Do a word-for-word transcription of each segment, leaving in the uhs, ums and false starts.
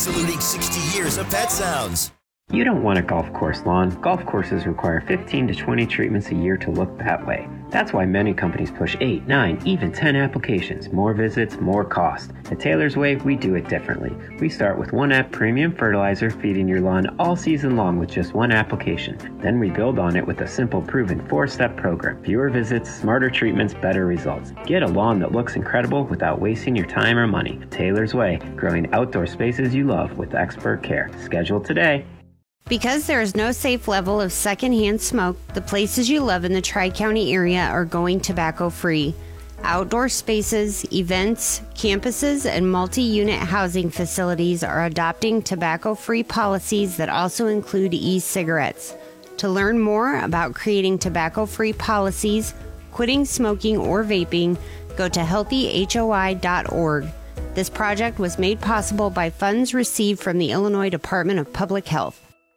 saluting sixty years of Pet Sounds. You don't want a golf course lawn. Golf courses require fifteen to twenty treatments a year to look that way. That's why many companies push eight, nine, even ten applications. More visits, more cost. At Taylor's Way, we do it differently. We start with one app premium fertilizer feeding your lawn all season long with just one application. Then we build on it with a simple, proven four-step program. Fewer visits, smarter treatments, better results. Get a lawn that looks incredible without wasting your time or money. Taylor's Way, growing outdoor spaces you love with expert care. Schedule today. Because there is no safe level of secondhand smoke, the places you love in the Tri-County area are going tobacco-free. Outdoor spaces, events, campuses, and multi-unit housing facilities are adopting tobacco-free policies that also include e-cigarettes. To learn more about creating tobacco-free policies, quitting smoking or vaping, go to healthy H O I dot org. This project was made possible by funds received from the Illinois Department of Public Health.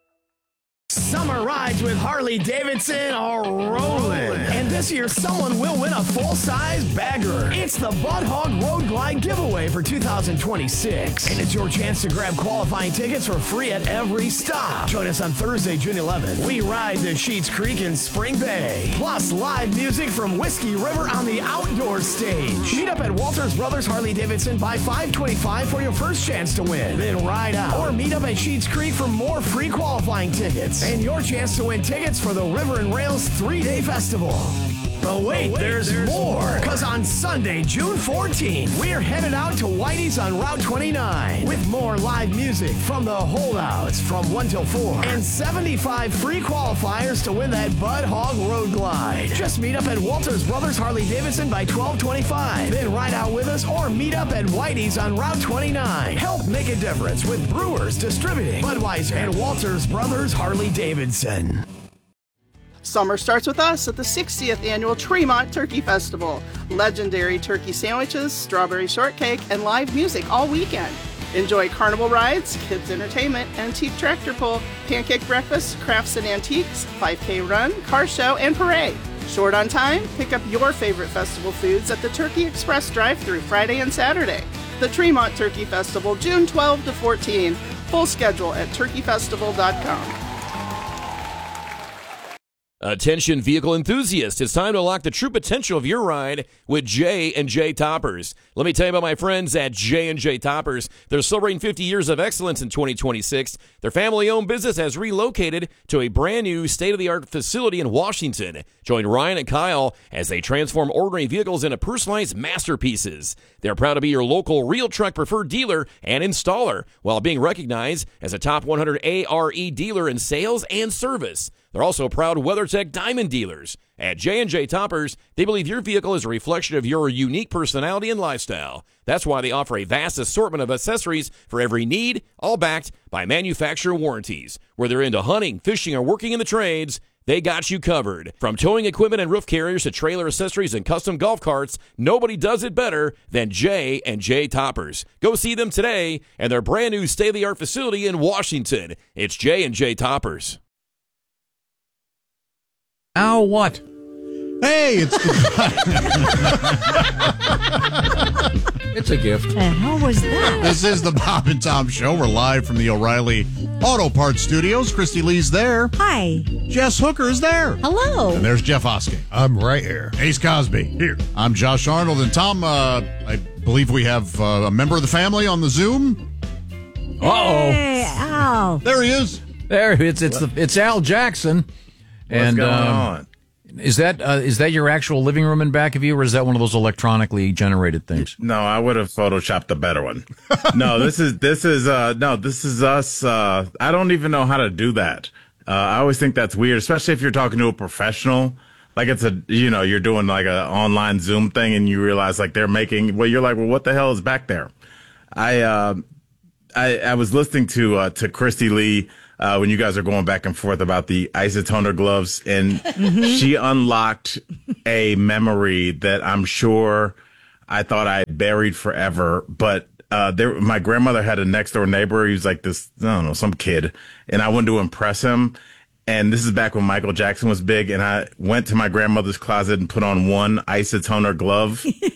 Summer rides with Harley Davidson are rolling. And this year, someone will win a full-size bagger. It's the Bud Hog Road Glide giveaway for two thousand twenty-six. And it's your chance to grab qualifying tickets for free at every stop. Join us on Thursday, June eleventh. We ride to Sheets Creek in Spring Bay. Plus, live music from Whiskey River on the outdoor stage. Meet up at Walters Brothers Harley Davidson by five twenty-five for your first chance to win. Then ride out. Or meet up at Sheets Creek for more free qualifying tickets. And your chance to win tickets for the River and Rails three-day festival. But wait, but wait there's, there's more. Because on Sunday, June fourteenth, we're headed out to Whitey's on Route twenty-nine with more live music from the Holdouts from one till four and seventy-five free qualifiers to win that Bud Hog Road Glide. Just meet up at Walters Brothers Harley Davidson by twelve twenty-five. Then ride out with us or meet up at Whitey's on Route twenty-nine. Help make a difference with Brewers Distributing, Budweiser, and Walters Brothers Harley Davidson. Summer starts with us at the sixtieth Annual Tremont Turkey Festival. Legendary turkey sandwiches, strawberry shortcake, and live music all weekend. Enjoy carnival rides, kids entertainment, antique tractor pull, pancake breakfast, crafts and antiques, five K run, car show, and parade. Short on time? Pick up your favorite festival foods at the Turkey Express drive-thru Friday and Saturday. The Tremont Turkey Festival, June twelfth to fourteenth. Full schedule at turkey festival dot com. Attention vehicle enthusiasts, it's time to unlock the true potential of your ride with J and J Toppers. Let me tell you about my friends at J and J Toppers. They're celebrating fifty years of excellence in twenty twenty-six. Their family-owned business has relocated to a brand new state-of-the-art facility in Washington. Join Ryan and Kyle as they transform ordinary vehicles into personalized masterpieces. They're proud to be your local Real Truck preferred dealer and installer while being recognized as a top one hundred A R E dealer in sales and service. They're also proud WeatherTech Diamond dealers. At J and J Toppers, they believe your vehicle is a reflection of your unique personality and lifestyle. That's why they offer a vast assortment of accessories for every need, all backed by manufacturer warranties. Whether into hunting, fishing, or working in the trades, they got you covered. From towing equipment and roof carriers to trailer accessories and custom golf carts, nobody does it better than J and J Toppers. Go see them today and their brand new state-of-the-art facility in Washington. It's J and J Toppers. Now what? Hey, it's it's a gift. The hell was that? This is the Bob and Tom Show. We're live from the O'Reilly Auto Parts Studios. Christy Lee's there. Hi. Jess Hooker's there. Hello. And there's Jeff Oskey. I'm right here. Ace Cosby. Here. I'm Josh Arnold. And Tom, uh, I believe we have uh, a member of the family on the Zoom. Uh-oh. Hey, Al. There he is. There, it's it's the it's Al Jackson. What's and, going um, on? Is that uh, is that your actual living room in back of you, or is that one of those electronically generated things? No, I would have photoshopped a better one. no, this is this is uh no, this is us. Uh, I don't even know how to do that. Uh, I always think that's weird, especially if you're talking to a professional. Like it's a you know you're doing like a online Zoom thing, and you realize like they're making. Well, you're like, well, what the hell is back there? I uh, I I was listening to uh, to Christy Lee. Uh, when you guys are going back and forth about the isotoner gloves, and mm-hmm. she unlocked a memory that I'm sure I thought I had buried forever. But uh, there, my grandmother had a next door neighbor. He was like this, I don't know, some kid, and I wanted to impress him. And this is back when Michael Jackson was big, and I went to my grandmother's closet and put on one isotoner glove.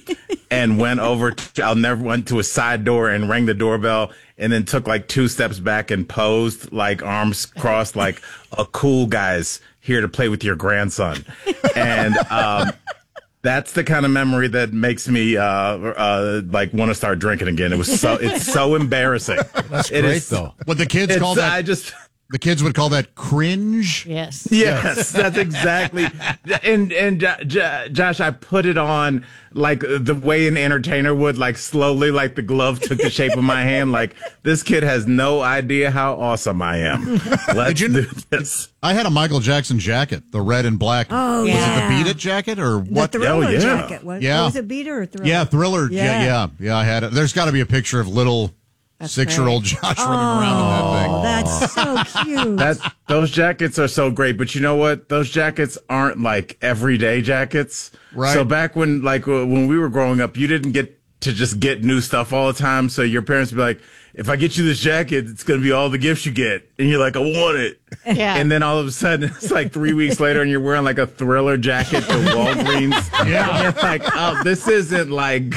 and went over. To, I'll never went to a side door and rang the doorbell, and then took like two steps back and posed, like arms crossed, like a cool guy's here to play with your grandson. And um, that's the kind of memory that makes me uh, uh, like want to start drinking again. It was so it's so embarrassing. That's it great is, though. What the kids call that? I just. The kids would call that cringe. Yes. Yes, that's exactly. And and J- J- Josh, I put it on like the way an entertainer would, like slowly, like the glove took the shape of my hand. Like, this kid has no idea how awesome I am. Let's you, do this. I had a Michael Jackson jacket, the red and black. Oh, was yeah. it the Beat It jacket or what? The Thriller oh, yeah. jacket. What, Yeah. was it Beat It or Thriller? Yeah, Thriller. Yeah, Yeah. yeah, yeah. I had it. There's got to be a picture of little That's six-year-old great. Josh running around in that thing. Oh, that's so cute. That those jackets are so great, but you know what? Those jackets aren't like everyday jackets. Right. So back when, like, when we were growing up, you didn't get to just get new stuff all the time. So your parents would be like, if I get you this jacket, it's going to be all the gifts you get. And you're like, I want it. Yeah. And then all of a sudden, it's like three weeks later and you're wearing like a Thriller jacket to Walgreens. Yeah. And you're like, oh, this isn't like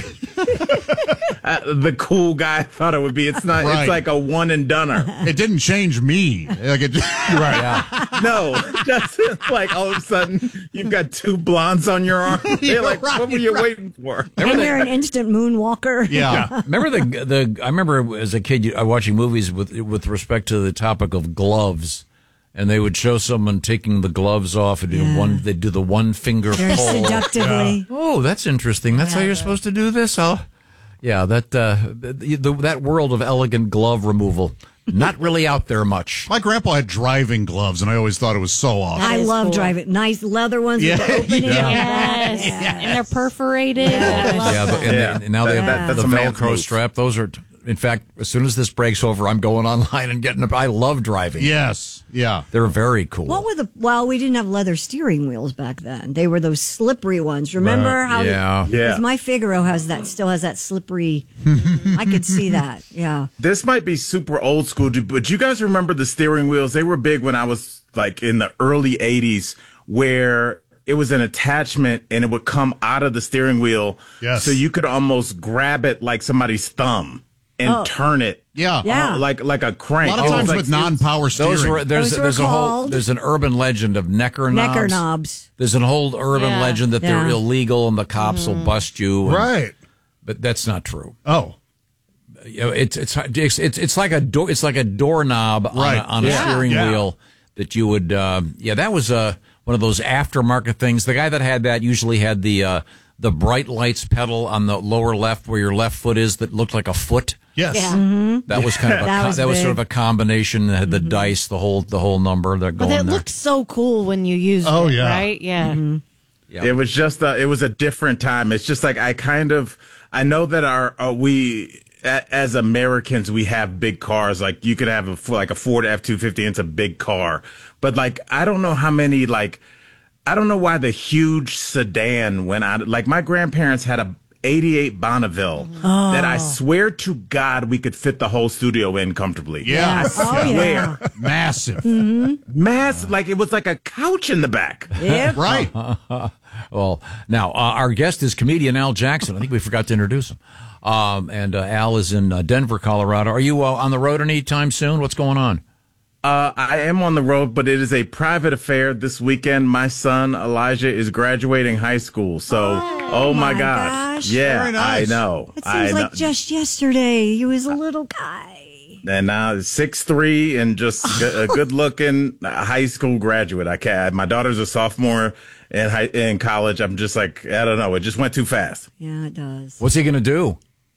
uh, the cool guy I thought it would be. It's not, Right. it's like a one and doneer. It didn't change me. Like it, Right. Yeah. No, just like all of a sudden you've got two blondes on your arm. They're like, Right, what were you right. waiting for? And you're an instant moonwalker. Yeah. Remember the the? I remember as a kid you- uh, watching movies with with respect to the topic of gloves, and they would show someone taking the gloves off and do Yeah. one. They do the one finger Very pull. seductively. Oh, that's interesting. That's how you're supposed to do this. Oh, yeah. That uh, the, the, that world of elegant glove removal, not really out there much. My grandpa had driving gloves, and I always thought it was so awesome. I is love cool. driving. Nice leather ones Yeah. with the opening. Yes. Yeah. And they're perforated. I love Yeah, that. but, and, Yeah. and now they have That- the, that's the a man's Velcro move. strap. Those are, in fact, as soon as this breaks over, I'm going online and getting a. I love driving. Yes. Yeah. They're very cool. What were the? Well, we didn't have leather steering wheels back then. They were those slippery ones. Remember how? yeah. Yeah. Because my Figaro has that. Still has that slippery. I could see that. Yeah. This might be super old school, but you guys remember the steering wheels? They were big when I was like in the early eighties, where it was an attachment and it would come out of the steering wheel. Yes. So you could almost grab it like somebody's thumb and Oh. turn it. Yeah. Yeah. uh, like like a A crank. lot of It was times like- with non-power steering. Those were there's Those were there's a whole called- there's an urban legend of necker knobs. Necker knobs. There's an whole urban Yeah. legend that they're Yeah. illegal and the cops will bust you. and- right. but that's not true. Oh. You know, it's it's it's it's it's like a door. It's like a doorknob on Right. a, on a Yeah. steering Yeah. wheel that you would. Uh, yeah, that was uh, one of those aftermarket things. The guy that had that usually had the uh, the bright lights pedal on the lower left where your left foot is that looked like a foot. Yes. Yeah. That was kind of a, That co- was that was sort of big. a combination. It had the dice, the whole the whole number. They're But going it there. looked so cool when you used Oh, it, yeah. right? Yeah. Yeah. It was just a, it was a different time. It's just like I kind of I know that our uh, we a, as Americans we have big cars. Like you could have a like a Ford F two fifty. It's a big car, but like I don't know how many like I don't know why the huge sedan went out. Like my grandparents had a eighty-eight Bonneville that I swear to God we could fit the whole studio in comfortably. Yeah. I Oh, swear. yeah. Massive. Mass, like it was like a couch in the back. Yep. Right. Well, now uh, our guest is comedian Al Jackson. I think we forgot to introduce him. Um, and uh, Al is in uh, Denver, Colorado. Are you uh, on the road anytime soon? What's going on? Uh, I am on the road, but it is a private affair this weekend. My son Elijah is graduating high school, so oh, my, my gosh, gosh. yeah, Very nice. I know, It I seems know. like just yesterday he was a little guy. And now six three and just a good looking high school graduate. I can't. My daughter's a sophomore in high, in college. I'm just like I don't know. It just went too fast. Yeah, it does. What's he going to do?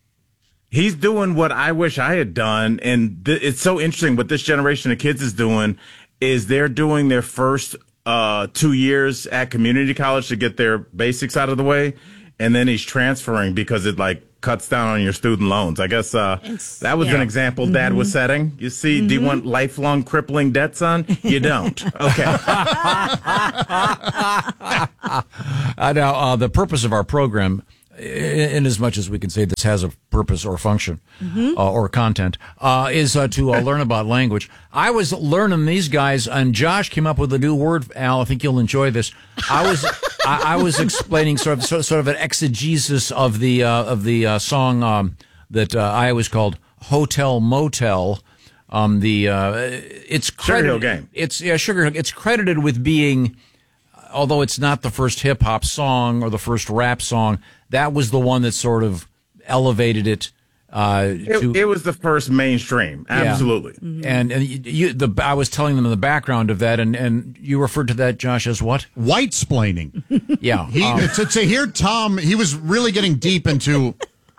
He's doing what I wish I had done. And th- it's so interesting what this generation of kids is doing is they're doing their first uh, two years at community college to get their basics out of the way. And then he's transferring because it like cuts down on your student loans. I guess uh, that was yeah. an example Dad was setting. You see, do you want lifelong crippling debt, son? You don't. Okay. Uh, now, uh, the purpose of our program in, in as much as we can say this has a purpose or function mm-hmm. uh, or content, uh, is uh, to uh, learn about language. I was learning these guys, and Josh came up with a new word. Al, I think you'll enjoy this. I was I, I was explaining sort of sort of an exegesis of the uh, of the uh, song um, that uh, I always called Hotel Motel. Um, the uh, it's Sugar Hill Gang. It's yeah, Sugar Hill. It's credited with being, although it's not the first hip hop song or the first rap song, that was the one that sort of elevated it. Uh, it, to, it was the first mainstream, absolutely. Yeah. Mm-hmm. And and you, you, the I was telling them in the background of that, and, and you referred to that, Josh, as what? White-splaining. Yeah. He, um, to, to hear Tom, he was really getting deep into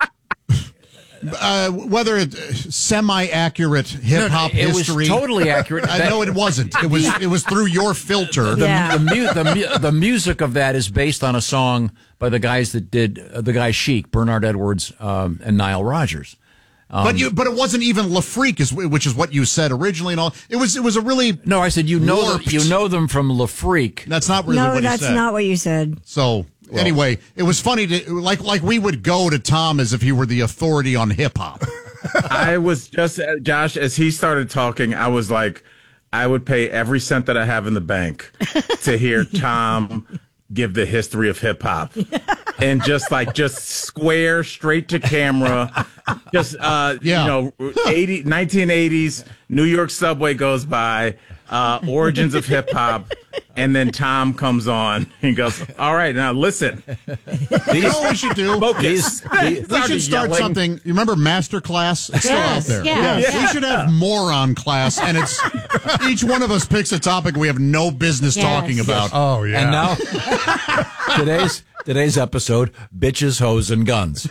uh, whether it's semi-accurate hip-hop no, it history. Was totally accurate. I know it wasn't. It was it was through your filter. The, Yeah. the, mu- the, mu- the music of that is based on a song by the guys that did uh, the guy Chic, Bernard Edwards, um, and Nile Rodgers. Um, but you, but it wasn't even Le Freak, is which is what you said originally, and all. It was, it was a really no. I said you know them, warped- you know them from Le Freak. That's not really no, what you that's said. not what you said. So well, anyway, it was funny to like like we would go to Tom as if he were the authority on hip hop. I was just Josh as he started talking. I was like, I would pay every cent that I have in the bank to hear Tom give the history of hip hop. And just like, just square, straight to camera, just, uh, yeah. you know, eighty, nineteen eighties, New York subway goes by, uh, origins of hip hop. And then Tom comes on and goes, all right, now listen. You know what we should do? Focus. We should start yelling. something. You remember Master Class? It's still Yes, out there. yes. Yes. We should have Moron Class, and it's each one of us picks a topic we have no business Yes. talking about. Oh, yeah. And now today's today's episode: bitches, hoes, and guns.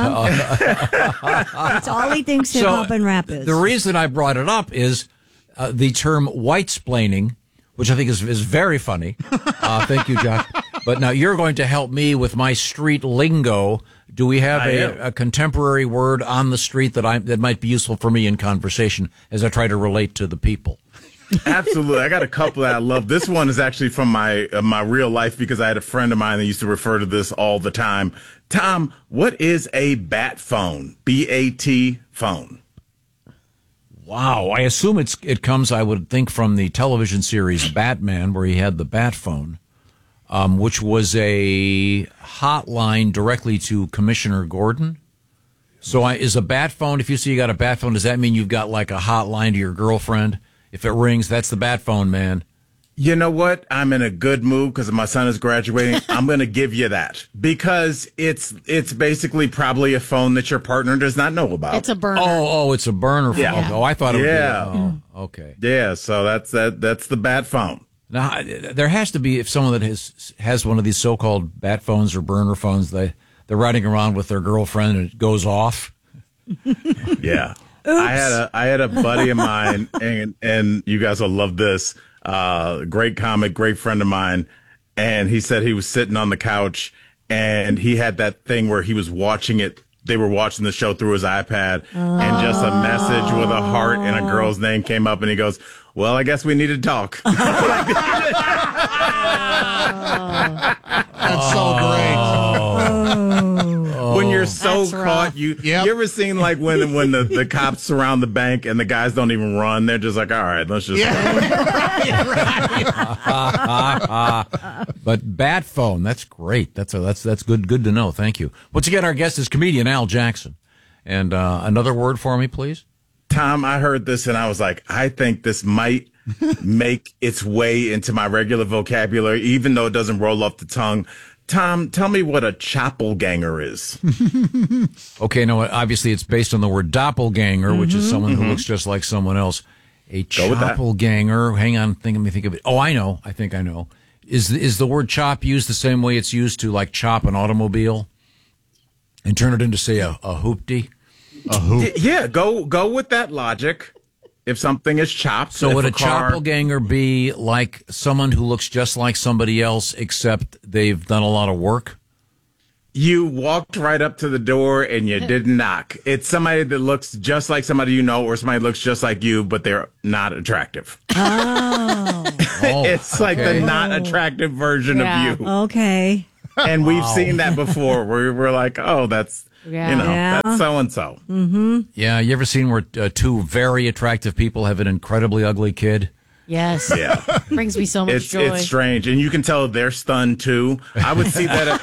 That's all he thinks hip hop and rap is. The reason I brought it up is uh, the term white-splaining, which I think is is very funny. Uh, thank you, Josh. But now you're going to help me with my street lingo. Do we have a, a contemporary word on the street that I that might be useful for me in conversation as I try to relate to the people? Absolutely. I got a couple that I love. This one is actually from my uh, my real life because I had a friend of mine that used to refer to this all the time. Tom, what is a bat phone? B A T phone. Wow. I assume it's it comes, I would think, from the television series Batman, where he had the bat phone, um, which was a hotline directly to Commissioner Gordon. So I, is a bat phone, if you see you got a bat phone, does that mean you've got like a hotline to your girlfriend? If it rings, that's the bat phone, man. You know what? I'm in a good mood because my son is graduating. I'm going to give you that because it's it's basically probably a phone that your partner does not know about. It's a burner. Oh, oh, it's a burner phone. Yeah. Oh, I thought it Yeah. would be. Oh, okay. Yeah, so that's that. That's the bat phone. Now, there has to be, if someone that has has one of these so-called bat phones or burner phones, they, they're riding around with their girlfriend and it goes off. Yeah. I had a I had a buddy of mine, and and you guys will love this. Uh, great comic, great friend of mine, and he said he was sitting on the couch, and he had that thing where he was watching it. They were watching the show through his iPad, oh. and just a message with a heart and a girl's name came up, and he goes, "Well, I guess we need to talk." That's so great. When you're so That's caught, rough. you Yep. you ever seen like when when the, the cops surround the bank and the guys don't even run? They're just like, all right, let's just. But bat phone, that's great. That's a, that's that's good good to know. Thank you. Once again, our guest is comedian Al Jackson. And uh, another word for me, please. Tom, I heard this and I was like, I think this might make its way into my regular vocabulary, even though it doesn't roll off the tongue. Tom, tell me what a choppelganger is. Okay, no, obviously it's based on the word doppelganger, mm-hmm, which is someone mm-hmm. who looks just like someone else. A choppelganger. Hang on, think, let me think of it. Oh, I know. I think I know. Is is the word chop used the same way it's used to like chop an automobile and turn it into, say, a, a hoopty? A hoop. Yeah, go go with that logic. If something is chopped, so would a, a car... choppelganger be like someone who looks just like somebody else, except they've done a lot of work? You walked right up to the door and you didn't knock. It's somebody that looks just like somebody you know, or somebody looks just like you, but they're not attractive. Oh, oh it's like okay. the not attractive version yeah. of you. Okay. And we've seen that before where we're like, oh, that's, Yeah. you know, Yeah. that's so-and-so. Mm-hmm. Yeah, you ever seen where uh, two very attractive people have an incredibly ugly kid? Yes. Yeah. Brings me so much It's joy. it's strange. And you can tell they're stunned, too. I would see that at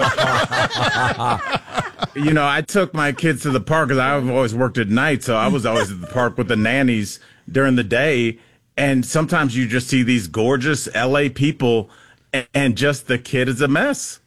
the park. You know, I took my kids to the park because I've always worked at night, so I was always at the park with the nannies during the day. And sometimes you just see these gorgeous L A people, and, and just the kid is a mess.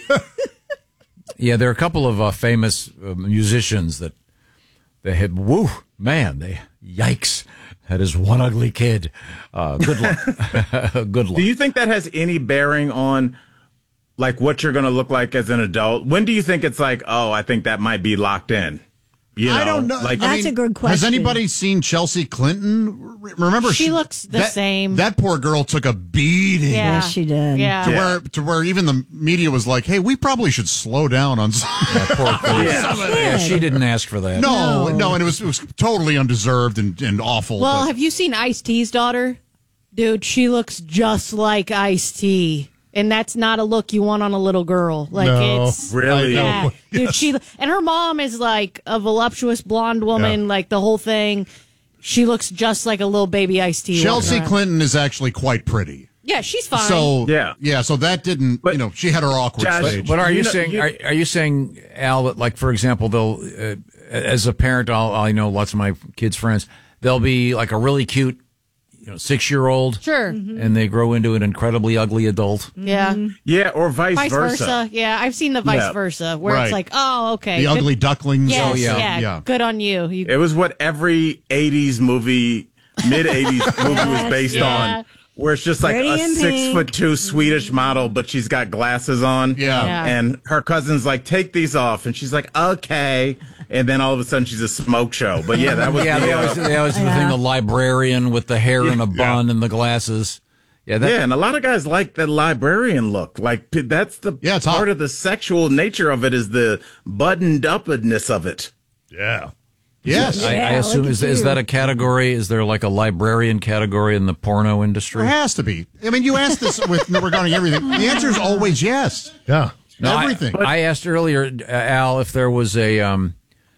Yeah, there are a couple of uh, famous uh, musicians that they had, woo, man, they, yikes, that is one ugly kid. Uh, good luck. Good luck. Do you think that has any bearing on, like, what you're going to look like as an adult? When do you think it's like, oh, I think that might be locked in? You know, I don't know. Like, That's I mean, a good question. Has anybody seen Chelsea Clinton? Re- Remember, She looks the that, same. That poor girl took a beating. Yeah. Yes, she did. Yeah. To Yeah. where to where even the media was like, "Hey, we probably should slow down on." Some. Poor kid. Yeah. Yeah, she didn't ask for that. No, No. no, and it was it was totally undeserved and, and awful. Well, but- have you seen Ice-T's daughter? Dude, she looks just like Ice-T. And that's not a look you want on a little girl. Like, No. it's... Really? Yeah. Dude, she... And her mom is, like, a voluptuous blonde woman, Yeah. like, the whole thing. She looks just like a little baby Ice-T. Chelsea woman. Clinton is actually quite pretty. Yeah, she's fine. So Yeah. yeah. So that didn't, But- you know, she had her awkward Josh, stage. But are you, You know- saying you- are, are you saying, Al, that, like, for example, they'll uh, as a parent, I'll, I know lots of my kids' friends, they'll be like a really cute, you know, six year old, Sure. and they grow into an incredibly ugly adult. Yeah. Yeah, or vice, Vice versa. versa. Yeah, I've seen the vice Yeah. versa, where Right. it's like, oh, okay. the good- ugly ducklings. Yes, Oh, yeah, yeah, yeah. Good on you. you It was what every eighties movie, mid eighties movie was based Yeah. on, where it's just like Pretty a in six pink. foot two Swedish model, but she's got glasses on. Yeah. Yeah. And her cousin's like, take these off. And she's like, okay. And then all of a sudden she's a smoke show. But yeah, that was Yeah, the, they uh, always, they always do the thing, the librarian with the hair and a bun and the glasses. Yeah, that, yeah, and a lot of guys like the librarian look. Like p- that's the Yeah, it's part hot. of the sexual nature of it is the buttoned upness of it. Yeah. Yes. I, I Yeah, assume look is at is you. that a category? Is there like a librarian category in the porno industry? There has to be. I mean, you asked this with regarding everything. The answer is always yes. Yeah. No, I- Everything. I, asked earlier, uh, Al, if there was a um,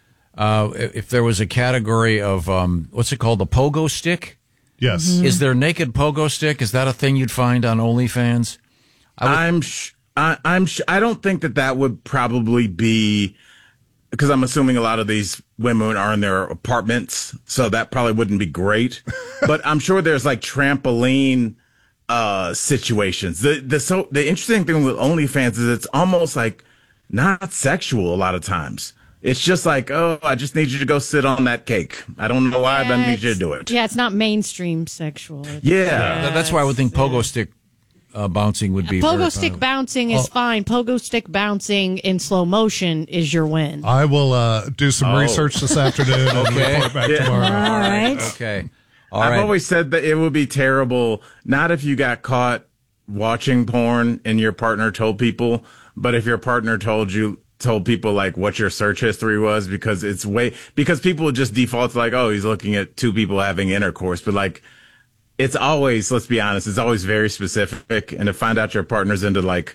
uh, if there was a category of um, what's it called, the pogo stick? Yes. Is there naked pogo stick? Is that a thing you'd find on OnlyFans? I would- I'm sh- I, I'm sh- I don't think that that would probably be, because I'm assuming a lot of these women are in their apartments, so that probably wouldn't be great. But I'm sure there's like trampoline uh, situations. The the so the interesting thing with OnlyFans is it's almost like not sexual a lot of times. It's just like, oh, I just need you to go sit on that cake. I don't know why, but I need you to do it. Yeah, it's not mainstream sexual. It's- Yeah. Th- that's why I would think pogo stick uh, bouncing would be Pogo very stick fun. bouncing is fine. Pogo stick bouncing in slow motion is your win. I will uh, do some Oh. research this afternoon and Okay. report back Yeah. tomorrow. All right. Okay, all I've right. always said that it would be terrible, not if you got caught watching porn and your partner told people, but if your partner told you, told people like what your search history was, because it's way, because people would just default to like, oh, he's looking at two people having intercourse, but like, it's always, let's be honest, it's always very specific. And to find out your partner's into like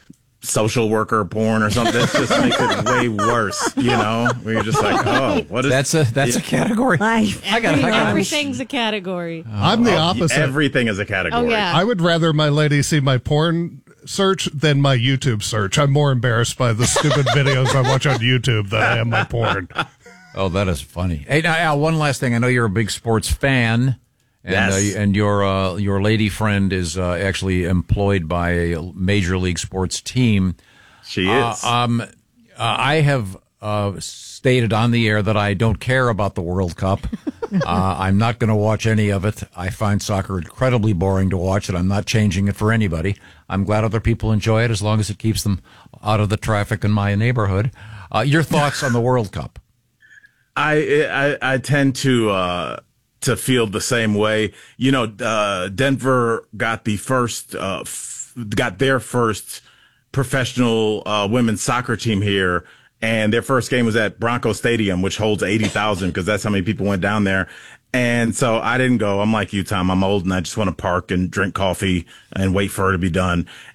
social worker porn or something, that just makes it way worse, you know? Where you're just like, oh, what is That's a that's a category. I, I got. I got. Everything's a category. I'm the opposite. everything is a category. Oh, yeah. I would rather my lady see my porn search than my YouTube search. I'm more embarrassed by the stupid videos I watch on YouTube than I am my porn. Oh, that is funny. Hey, now, Al, one last thing. I know you're a big sports fan, and Yes. uh, and your uh, your lady friend is uh, actually employed by a major league sports team. She Uh, is. um, uh, I have uh, stated on the air that I don't care about the World Cup. uh, I'm not going to watch any of it. I find soccer incredibly boring to watch, and I'm not changing it for anybody. I'm glad other people enjoy it as long as it keeps them out of the traffic in my neighborhood. Uh, your thoughts on the World Cup? I, I I tend to uh, to feel the same way. You know, uh, Denver got the first uh, f- got their first professional uh, women's soccer team here, and their first game was at Bronco Stadium, which holds eighty thousand because that's how many people went down there. And so I didn't go. I'm like you, Tom. I'm old and I just want to park and drink coffee and wait for it to be done.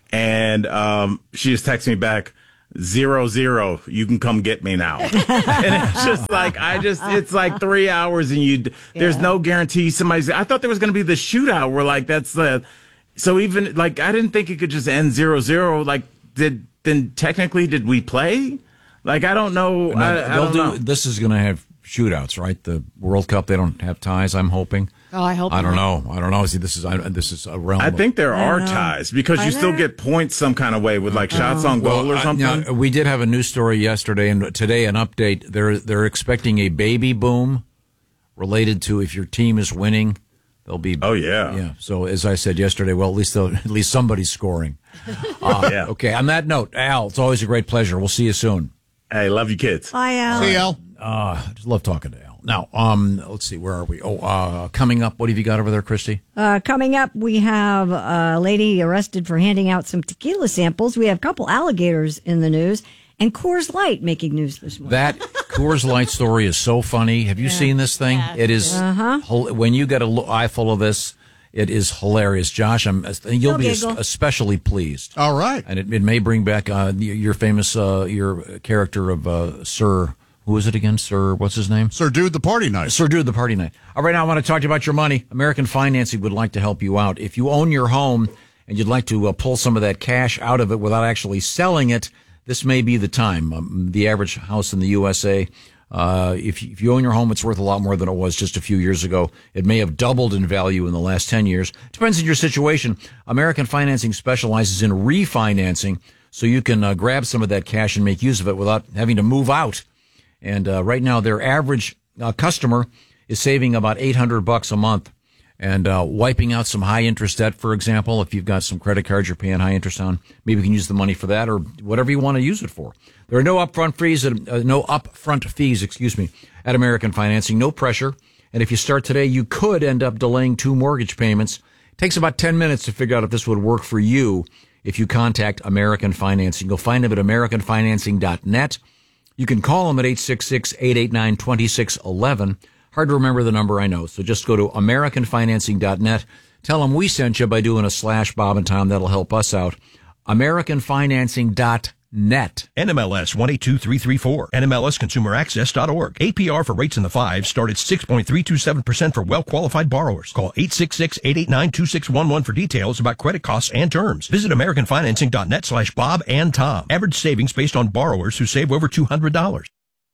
and um, she just texted me back, zero, zero, you can come get me now. And it's just like, I just, it's like three hours and you, there's yeah. no guarantee somebody's, I thought there was going to be the shootout where like, that's the, so even like, I didn't think it could just end zero, zero. Like, did, then technically, did we play? Like, I don't know. No, I, I don't do, know. This is going to have shootouts, right? The World Cup, they don't have ties, I'm hoping. Oh, I hope I don't not. know. I don't know. See, this is I, this is a realm. I think there are know. ties because you still get points some kind of way with like shots on goal well, or something. Uh, now, we did have a news story yesterday and today an update. They're they're expecting a baby boom related to if your team is winning, they'll be. Oh yeah, yeah. So as I said yesterday, well at least at least somebody's scoring. Uh, yeah. Okay. On that note, Al, it's always a great pleasure. We'll see you soon. Hey, love you, kids. Bye, Al. See you, Al. Uh, just love talking to Al. Now, um, let's see, where are we? Oh, uh, coming up, what have you got over there, Christy? Uh, coming up, we have a lady arrested for handing out some tequila samples. We have a couple alligators in the news, and Coors Light making news this morning. That Coors Light story is so funny. Have you yeah. seen this thing? Yeah, it is, uh-huh. when you get an eye full of this, it is hilarious. Josh, I'm, you'll No be giggle. especially pleased. All right. And it, it may bring back uh, your famous, uh, your character of uh, Sir... Who is it again? Sir, what's his name? Sir Dude the Party Night. Sir Dude the Party Night. All right, now I want to talk to you about your money. American Financing would like to help you out. If you own your home and you'd like to uh, pull some of that cash out of it without actually selling it, this may be the time. Um, the average house in the U S A, uh, if, if you own your home, it's worth a lot more than it was just a few years ago. It may have doubled in value in the last ten years. Depends on your situation. American Financing specializes in refinancing, so you can uh, grab some of that cash and make use of it without having to move out. And uh, right now, their average uh, customer is saving about eight hundred bucks a month and uh, wiping out some high interest debt, for example. If you've got some credit cards you're paying high interest on, maybe you can use the money for that or whatever you want to use it for. There are no upfront fees, uh, no upfront fees, excuse me, at American Financing, no pressure. And if you start today, you could end up delaying two mortgage payments. It takes about ten minutes to figure out if this would work for you if you contact American Financing. You'll find them at american financing dot net. You can call them at eight six six, eight eight nine, two six one one. Hard to remember the number, I know. So just go to american financing dot net. Tell them we sent you by doing a slash Bob and Tom. That'll help us out. american financing dot net. N M L S one eight two three three four. N M L S consumer access dot org. A P R for rates in the fives start at six point three two seven percent for well-qualified borrowers. Call eight six six, eight eight nine, two six one one for details about credit costs and terms. Visit american financing dot net slash Bob and Tom. Average savings based on borrowers who save over two hundred dollars.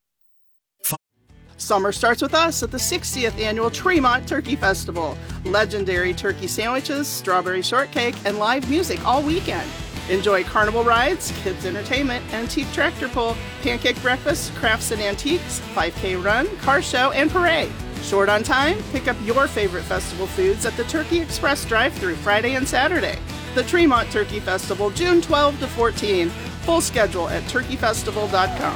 Summer starts with us at the sixtieth Annual Tremont Turkey Festival. Legendary turkey sandwiches, strawberry shortcake, and live music all weekend. Enjoy carnival rides, kids entertainment, antique tractor pull, pancake breakfast, crafts and antiques, five K run, car show, and parade. Short on time? Pick up your favorite festival foods at the Turkey Express drive-thru Friday and Saturday. The Tremont Turkey Festival, June twelfth to fourteenth. Full schedule at turkey festival dot com.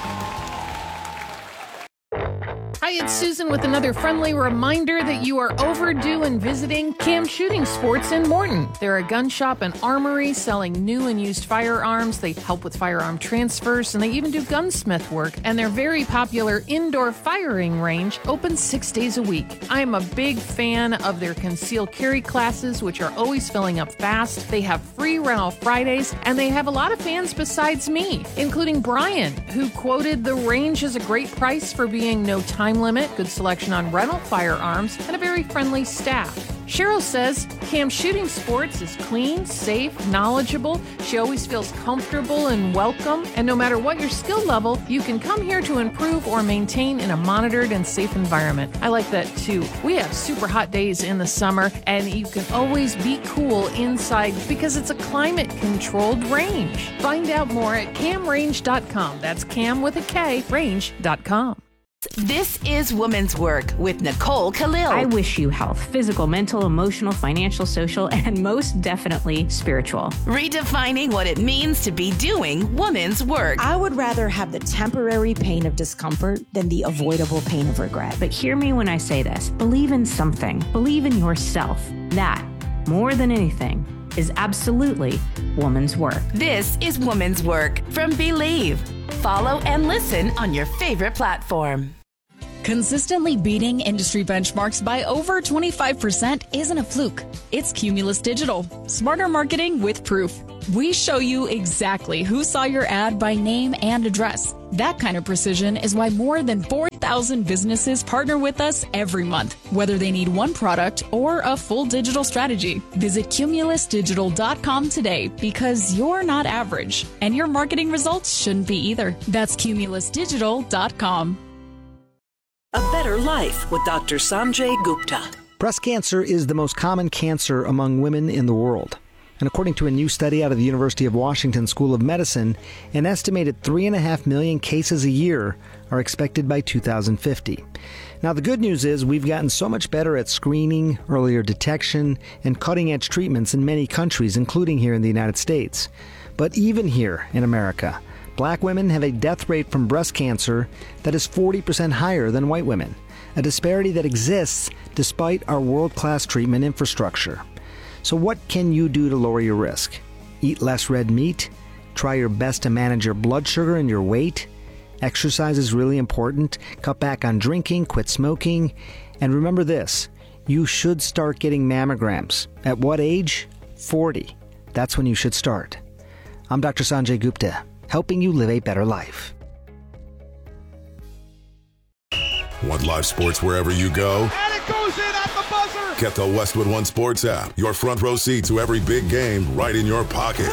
Hi, it's Susan with another friendly reminder that you are overdue in visiting Cam Shooting Sports in Morton. They're a gun shop and armory selling new and used firearms. They help with firearm transfers, and they even do gunsmith work. And their very popular indoor firing range opens six days a week. I am a big fan of their concealed carry classes, which are always filling up fast. They have free rental Fridays, and they have a lot of fans besides me, including Brian, who quoted the range as a great price for being no time limit, good selection on rental firearms, and a very friendly staff. Cheryl says Cam Shooting Sports is clean, safe, knowledgeable. She always feels comfortable and welcome. And no matter what your skill level, you can come here to improve or maintain in a monitored and safe environment. I like that too. We have super hot days in the summer, and you can always be cool inside because it's a climate-controlled range. Find out more at cam range dot com. That's Cam with a K, range dot com. This is Woman's Work with Nicole Khalil. I wish you health, physical, mental, emotional, financial, social, and most definitely spiritual. Redefining what it means to be doing woman's work. I would rather have the temporary pain of discomfort than the avoidable pain of regret. But hear me when I say this. Believe in something. Believe in yourself. That, more than anything, is absolutely woman's work. This is Woman's Work from Believe. Follow and listen on your favorite platform. Consistently beating industry benchmarks by over twenty-five percent isn't a fluke. It's Cumulus Digital. Smarter marketing with proof. We show you exactly who saw your ad by name and address. That kind of precision is why more than four thousand businesses partner with us every month, whether they need one product or a full digital strategy. Visit Cumulus Digital dot com today because you're not average, and your marketing results shouldn't be either. That's Cumulus Digital dot com. A Better Life with Doctor Sanjay Gupta. Breast cancer is the most common cancer among women in the world. And according to a new study out of the University of Washington School of Medicine, an estimated three and a half million cases a year are expected by two thousand fifty. Now, the good news is we've gotten so much better at screening, earlier detection, and cutting-edge treatments in many countries, including here in the United States. But even here in America, black women have a death rate from breast cancer that is forty percent higher than white women, a disparity that exists despite our world-class treatment infrastructure. So what can you do to lower your risk? Eat less red meat? Try your best to manage your blood sugar and your weight? Exercise is really important. Cut back on drinking, quit smoking. And remember this, you should start getting mammograms. At what age? forty. That's when you should start. I'm Doctor Sanjay Gupta, helping you live a better life. Want live sports wherever you go? And it goes in at the buzzer! Get the Westwood One Sports app. Your front row seat to every big game right in your pocket.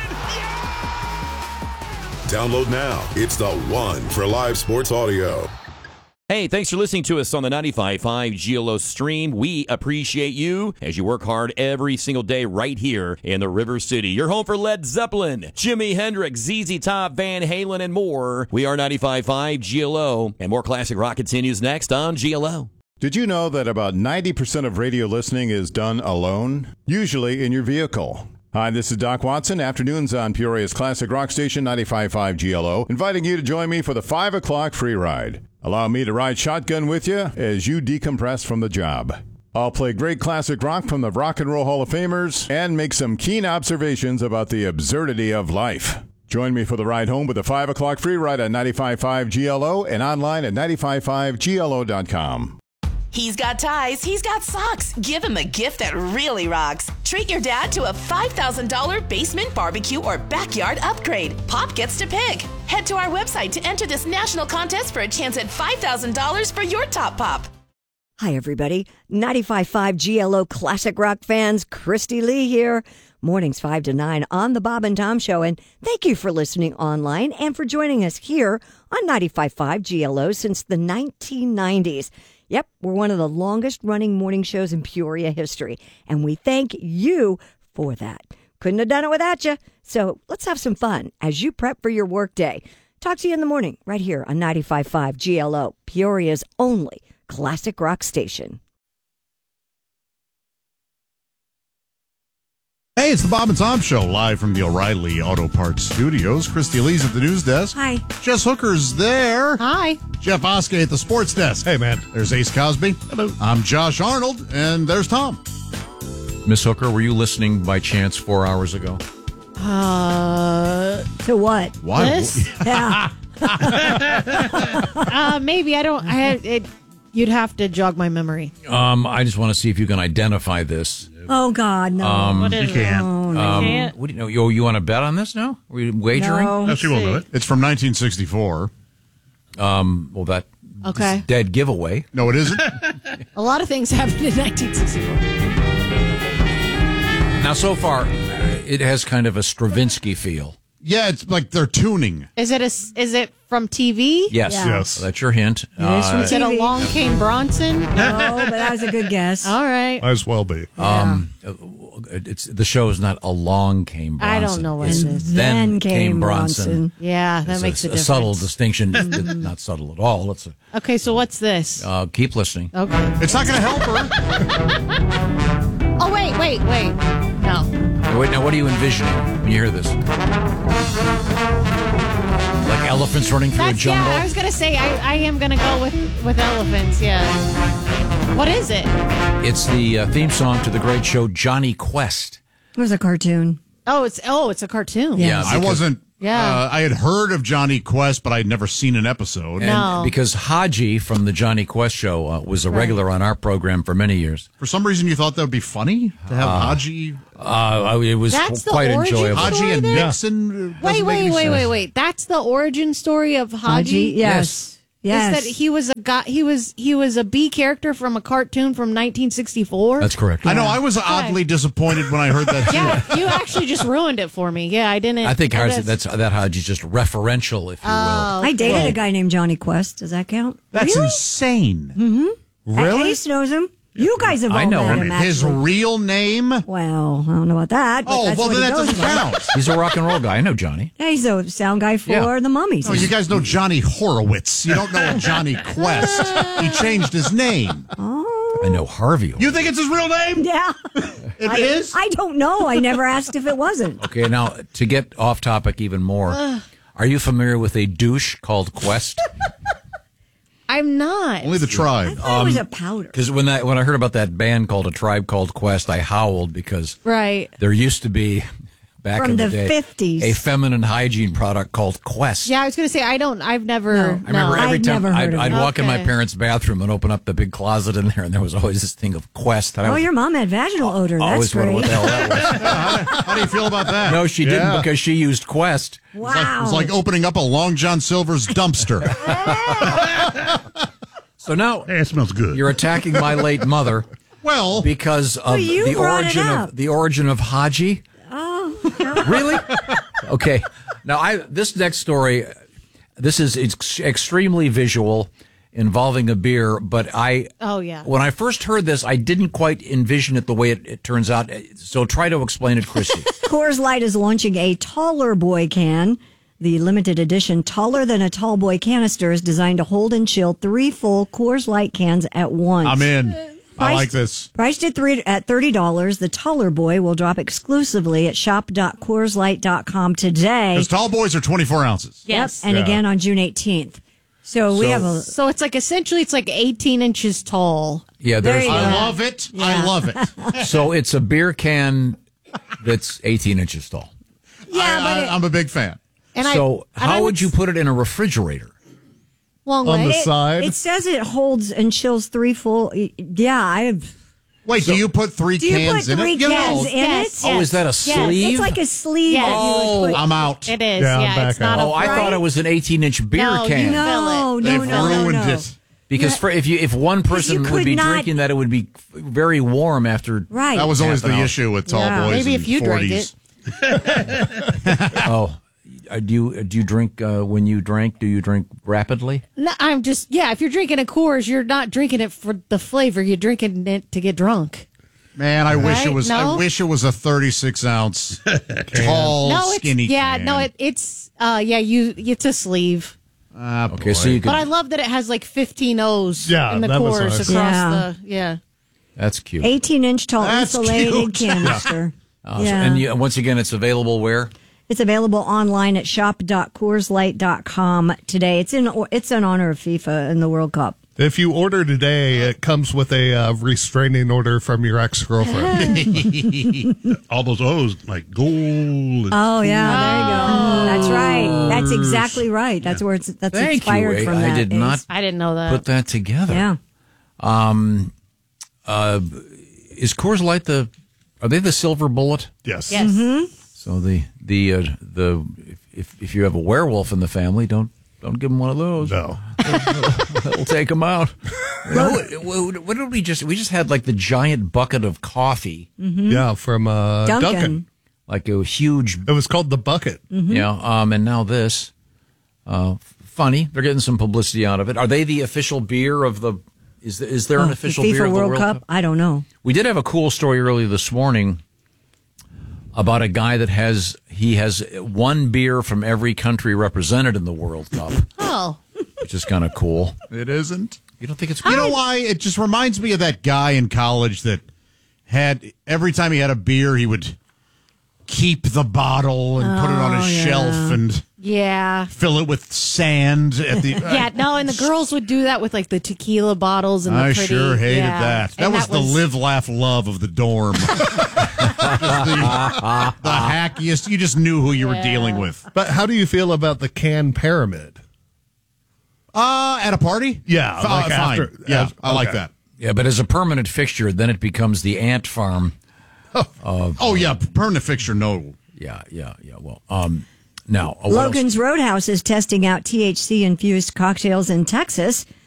Download now. It's the one for live sports audio. Hey, thanks for listening to us on the ninety-five point five G L O stream. We appreciate you as you work hard every single day right here in the River City. You're home for Led Zeppelin, Jimi Hendrix, Z Z Top, Van Halen, and more. We are ninety-five point five G L O, and more classic rock continues next on G L O. Did you know that about ninety percent of radio listening is done alone? Usually in your vehicle. Hi, this is Doc Watson. Afternoons on Peoria's classic rock station, ninety-five point five G L O, inviting you to join me for the five o'clock free ride. Allow me to ride shotgun with you as you decompress from the job. I'll play great classic rock from the Rock and Roll Hall of Famers and make some keen observations about the absurdity of life. Join me for the ride home with the five o'clock free ride at ninety-five point five G L O and online at ninety-five point five G L O dot com. He's got ties, he's got socks. Give him a gift that really rocks. Treat your dad to a five thousand dollars basement barbecue or backyard upgrade. Pop gets to pick. Head to our website to enter this national contest for a chance at five thousand dollars for your top pop. Hi, everybody. ninety-five point five G L O Classic Rock fans, Christy Lee here. Mornings five to nine on the Bob and Tom Show. And thank you for listening online and for joining us here on ninety-five point five G L O since the nineteen nineties. Yep, we're one of the longest running morning shows in Peoria history, and we thank you for that. Couldn't have done it without you. So let's have some fun as you prep for your workday. Talk to you in the morning right here on ninety-five point five G L O, Peoria's only classic rock station. Hey, it's the Bob and Tom Show, live from the O'Reilly Auto Parts Studios. Christy Lee's at the news desk. Hi. Jess Hooker's there. Hi. Jeff Oskey at the sports desk. Hey, man. There's Ace Cosby. Hello. I'm Josh Arnold, and there's Tom. Miss Hooker, were you listening by chance four hours ago? Uh, to what? Why? This? Yeah. uh, maybe I don't. I it. You'd have to jog my memory. Um, I just want to see if you can identify this. Oh, God, no. Um, What is you can't. it? Oh, no. Um, can't. what do you know? You, you want to bet on this now? Are you wagering? No. No, she won't do it. It's from nineteen sixty-four. Um, well, that Okay. is dead giveaway. No, it isn't. A lot of things happened in nineteen sixty-four. Now, so far, it has kind of a Stravinsky feel. Yeah, it's like they're tuning. Is it a? s- Is it from T V? Yes, Yeah. Yes. that's your hint. It is from Uh, Is it T V. Along Came Bronson? No, but that was a good guess. All right. Might as well be. Um, it's the show is not Along Came Bronson. I don't know what It's it is. Then Came Bronson. Yeah, that It's makes a, a, a difference. subtle distinction. It's not subtle at all. It's a, Okay, so what's this? uh, keep listening. Okay. It's not going to help her. Oh wait, wait, wait. No. Wait, now what are you envisioning when you hear this? Like elephants running through That's a jungle? yeah. I was gonna say I, I am gonna go with with elephants. Yeah. What is it? It's the uh, theme song to the great show Johnny Quest. It was a cartoon. Oh, it's oh, it's a cartoon. Yeah. I wasn't Yeah. Uh, I had heard of Johnny Quest, but I'd never seen an episode. And No. because Haji from the Johnny Quest show uh, was a Right. regular on our program for many years. For some reason, you thought that would be funny to have Uh, Haji. Uh, it was That's the quite origin enjoyable. story Haji and then? Nixon. uh, Wait, doesn't make wait, any wait, sense. wait, wait. That's the origin story of Haji? Haji, yes. Yes. Is that he was a guy, he was he was a B character from a cartoon from nineteen sixty-four? That's correct. I know. I was oddly disappointed when I heard that, too. Yeah, you actually just ruined it for me. Yeah, I didn't. I think ours, that's- that's that Haji's just referential, if you will. Oh, I dated well, a guy named Johnny Quest. Does that count? That's really? insane. Mm-hmm. Really? Ace knows him. You guys have all I know met him. him. His actually. real name? Well, I don't know about that. But Oh, that's well, what then he that goes doesn't by. count. He's a rock and roll guy. I know Johnny. Yeah, he's a sound guy for Yeah. the Mummies. Oh, you guys know Johnny Horowitz. You don't know Johnny Quest. He changed his name. I know Harvey. You think it's his real name? Yeah. It I, is? I don't know. I never asked if it wasn't. Okay, now to get off topic even more, are you familiar with a douche called Quest? I'm not. Only the I tribe. thought it was a powder. Because when I when I heard about that band called A Tribe Called Quest, I howled because Right. there used to be back From in the, the day fifties. a feminine hygiene product called Quest. Yeah, I was going to say, I don't, I've never. No. I remember no. every I'd time never heard I'd, of I'd it. walk in my Okay. parents' bathroom and open up the big closet in there, and there was always this thing of Quest. And I Oh, was your mom had vaginal odor. That's always wondered great. what the hell that was. How do you feel about that? No, she Yeah. didn't because she used Quest. Wow. It's like, it's like opening up a Long John Silver's dumpster. So now Hey, it smells good. you're attacking my late mother Well, because of you the brought it origin up. of the origin of Haji. Oh, Really? Okay. Now, I this next story, this is ex- extremely visual, involving a beer. But I, Oh, yeah. when I first heard this, I didn't quite envision it the way it, it turns out. So try to explain it, Christy. Coors Light is launching a taller boy can. The limited edition taller than a tall boy canister is designed to hold and chill three full Coors Light cans at once. I'm in. I Priced- like this. Priced at three at thirty dollars, the taller boy will drop exclusively at shop dot coors light dot com today. Because tall boys are twenty-four ounces. Yes. Yep, and Yeah. again on June eighteenth. So, we So- have a So it's like essentially it's like eighteen inches tall. Yeah, There there's you go. I love it. I Yeah. love it. so it's a beer can that's eighteen inches tall. yeah, I, but I, it, I'm a big fan. And I- So and I how would would you put it in a refrigerator? Long On way. the side. it says it holds and chills three full. Yeah, I have. Wait, do you put three Do you cans put in three it? You cans know, in Yes, it? Oh, is that a yes. sleeve? It's like a sleeve. Yes. that you would put. I'm out. It is. Yeah, I'm Yeah, it's back not out. a Oh, I fry- thought it was an eighteen-inch beer No, you can. know- No, no, They've no, no, ruined no. it. Because for, if you if one person you would could be not- drinking that, it would be very warm after. Right. That was always Half an the hour. issue with tall Yeah. boys Maybe in if you drank forties. Oh, uh, do you do you drink uh, when you drink? Do you drink rapidly? No, I'm just yeah. If you're drinking a Coors, you're not drinking it for the flavor. You're drinking it to get drunk. Man, I wish Right? it was. No? I wish it was a thirty-six ounce tall, no, it's skinny. yeah. can. No, it, it's uh yeah. You it's a sleeve. Ah, Okay, so you could. But I love that it has like fifteen O's Yeah, in the that was Coors nice. across Yeah. the yeah. That's cute. eighteen inch tall That's insulated cute. canister. Uh, so- yeah. and you, once again, it's available where? It's available online at shop dot coors light dot com today. It's in it's in honor of FIFA and the World Cup. If you order today, it comes with a uh, restraining order from your ex girlfriend. All those O's, like gold. And Oh yeah, there you go. That's right. That's exactly right. That's where it's that's Thank inspired you. from I that. did is- not I didn't know that. put that together. Yeah. Um, uh, is Coors Light the? Are they the silver bullet? Yes. Yes. Mm-hmm. So the the uh, the if if you have a werewolf in the family, don't don't give them one of those. No. That'll take them out. You know, what, what did we just? We just had like the giant bucket of coffee. Yeah, from uh, Duncan. Duncan. Like a huge. It was called the bucket. Yeah. Um. And now this. Uh. Funny. They're getting some publicity out of it. Are they the official beer of the? Is the, is there Oh, an the official FIFA beer of the World, World Cup? Cup? I don't know. We did have a cool story earlier this morning about a guy that has he has one beer from every country represented in the World Cup, Oh. which is kind of cool. It isn't. You don't think it's You know why? It just reminds me of that guy in college that had every time he had a beer, he would keep the bottle and put it on his Oh, yeah. shelf and Yeah. fill it with sand at the. Yeah, no, and the girls would do that with like the tequila bottles and the I pretty. sure hated yeah. that. That And was the live, laugh, love of the dorm. the, the hackiest. You just knew who you were Yeah. dealing with. But how do you feel about the can pyramid? Uh, at a party? Yeah, F- like uh, after- fine. Yeah, as- I like okay. that. Yeah, but as a permanent fixture, then it becomes the ant farm. Of, Oh, yeah, permanent fixture, no. yeah, yeah, yeah. Well, um, now uh, what else? Logan's Roadhouse is testing out T H C infused cocktails in Texas.